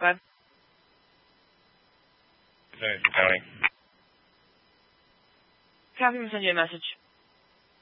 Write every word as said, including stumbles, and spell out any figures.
Go ahead. Tony. Copy, I'm send you a message.